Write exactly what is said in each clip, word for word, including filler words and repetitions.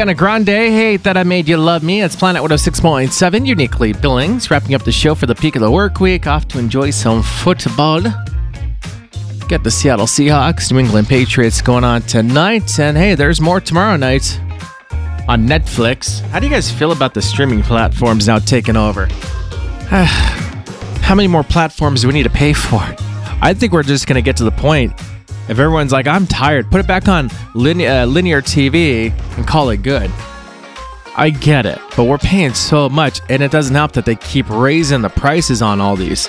Ariana Grande, Hate That I Made You Love Me. It's Planet one oh six point seven, uniquely Billings. Wrapping up the show for the peak of the work week. Off to enjoy some football. Got the Seattle Seahawks, New England Patriots going on tonight. And hey, there's more tomorrow night on Netflix. How do you guys feel about the streaming platforms now taking over? How many more platforms do we need to pay for? I think we're just going to get to the point, if everyone's like, I'm tired, put it back on linear, uh, linear T V and call it good. I get it, but we're paying so much, and it doesn't help that they keep raising the prices on all these.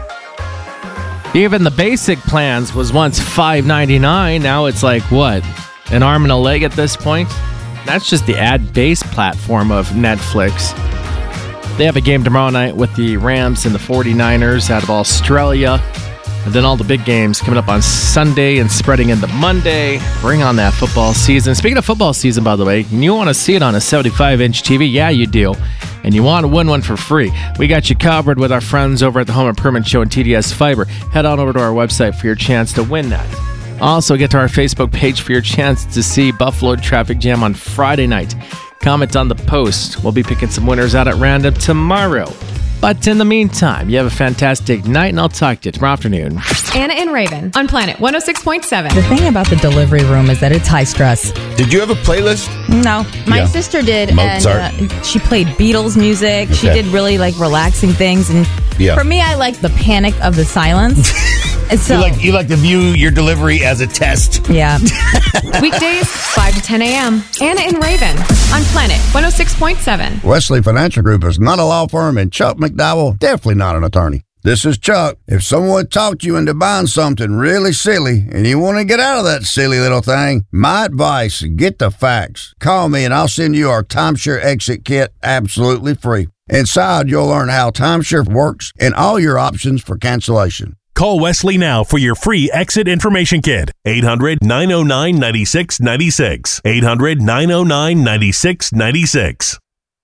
Even the basic plans was once five ninety-nine. Now it's like, what, an arm and a leg at this point? That's just the ad-based platform of Netflix. They have a game tomorrow night with the Rams and the forty-niners out of Australia. And then all the big games coming up on Sunday and spreading into Monday. Bring on that football season. Speaking of football season, by the way, you want to see it on a seventy-five inch T V? Yeah, you do. And you want to win one for free. We got you covered with our friends over at the Home Improvement Show and T D S Fiber. Head on over to our website for your chance to win that. Also, get to our Facebook page for your chance to see Buffalo Traffic Jam on Friday night. Comment on the post. We'll be picking some winners out at random tomorrow. But in the meantime, you have a fantastic night, and I'll talk to you tomorrow afternoon. Anna and Raven on Planet one oh six point seven. The thing about the delivery room is that it's high stress. Did you have a playlist? No. My Yeah. sister did. Mozart. And uh, she played Beatles music. She Okay. did really like relaxing things. And Yeah. for me, I like the panic of the silence. And so, You like you like to view your delivery as a test. yeah. Weekdays, five to ten a.m. Anna and Raven on Planet one oh six point seven. Wesley Financial Group is not a law firm, and Chuck McDowell, definitely not an attorney. This is Chuck. If someone talked you into buying something really silly and you want to get out of that silly little thing, my advice, get the facts. Call me and I'll send you our timeshare exit kit absolutely free. Inside, you'll learn how timeshare works and all your options for cancellation. Call Wesley now for your free exit information kit. eight hundred, nine oh nine, nine six nine six. eight hundred, nine oh nine, nine six nine six.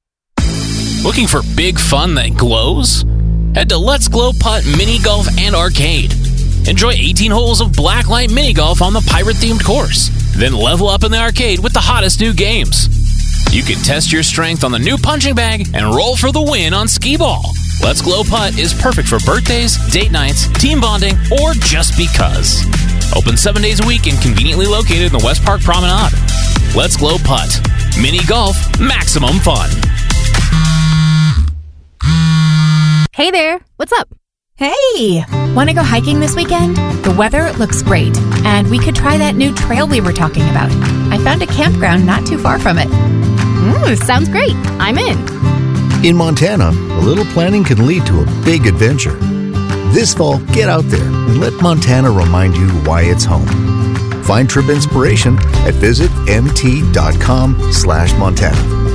Looking for big fun that glows? Head to Let's Glow Putt Mini Golf and Arcade. Enjoy eighteen holes of blacklight mini golf on the pirate-themed course. Then level up in the arcade with the hottest new games. You can test your strength on the new punching bag and roll for the win on skee ball. Let's Glow Putt is perfect for birthdays, date nights, team bonding, or just because. Open seven days a week and conveniently located in the West Park Promenade. Let's Glow Putt. Mini golf, maximum fun. Hey there, what's up? Hey! Want to go hiking this weekend? The weather looks great, and we could try that new trail we were talking about. I found a campground not too far from it. Ooh, sounds great. I'm in. In Montana, a little planning can lead to a big adventure. This fall, get out there and let Montana remind you why it's home. Find trip inspiration at visit mt.com slash Montana.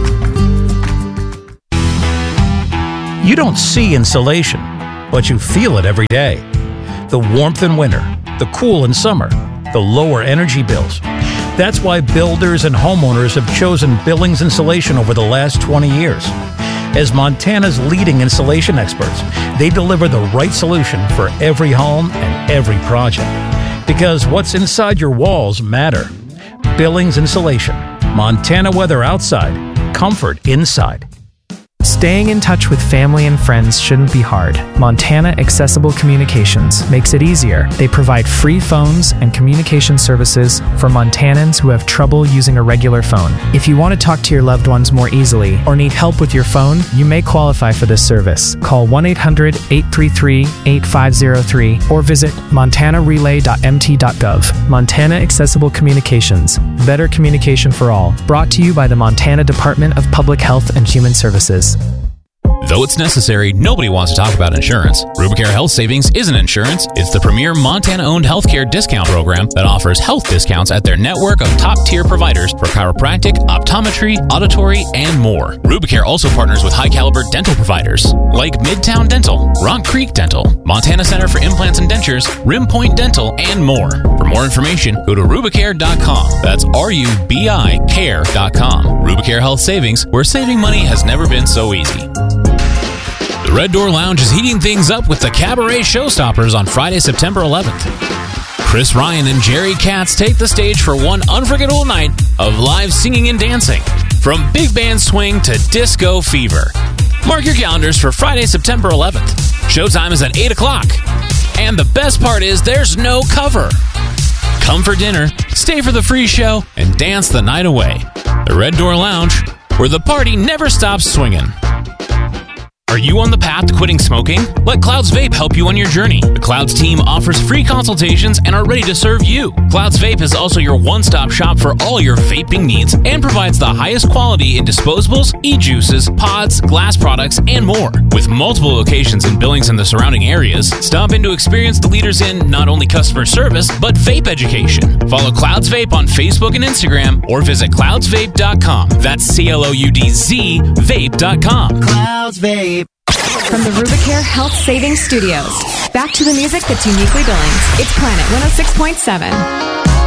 You don't see insulation, but you feel it every day. The warmth in winter, the cool in summer, the lower energy bills. That's why builders and homeowners have chosen Billings Insulation over the last twenty years. As Montana's leading insulation experts, they deliver the right solution for every home and every project. Because what's inside your walls matter. Billings Insulation. Montana weather outside, comfort inside. Staying in touch with family and friends shouldn't be hard. Montana Accessible Communications makes it easier. They provide free phones and communication services for Montanans who have trouble using a regular phone. If you want to talk to your loved ones more easily or need help with your phone, you may qualify for this service. Call one eight hundred, eight three three, eight five zero three or visit montana relay dot m t dot gov. Montana Accessible Communications. Better communication for all. Brought to you by the Montana Department of Public Health and Human Services. Though it's necessary, nobody wants to talk about insurance. Rubicare Health Savings isn't insurance. It's the premier Montana-owned healthcare discount program that offers health discounts at their network of top-tier providers for chiropractic, optometry, auditory, and more. Rubicare also partners with high-caliber dental providers like Midtown Dental, Rock Creek Dental, Montana Center for Implants and Dentures, Rim Point Dental, and more. For more information, go to rubicare dot com. That's R U B I care dot com. Rubicare Health Savings, where saving money has never been so easy. The Red Door Lounge is heating things up with the Cabaret Showstoppers on Friday, September eleventh. Chris Ryan and Jerry Katz take the stage for one unforgettable night of live singing and dancing. From big band swing to disco fever. Mark your calendars for Friday, September eleventh. Showtime is at eight o'clock. And the best part is there's no cover. Come for dinner, stay for the free show, and dance the night away. The Red Door Lounge, where the party never stops swinging. Are you on the path to quitting smoking? Let Clouds Vape help you on your journey. The Clouds team offers free consultations and are ready to serve you. Clouds Vape is also your one-stop shop for all your vaping needs and provides the highest quality in disposables, e-juices, pods, glass products, and more. With multiple locations in Billings and the surrounding areas, stop in to experience the leaders in not only customer service, but vape education. Follow Clouds Vape on Facebook and Instagram or visit clouds vape dot com. That's C L O U D Z vape dot com. Clouds Vape. From the Rubicare Health Savings Studios, back to the music that's uniquely Billings. It's Planet one oh six point seven.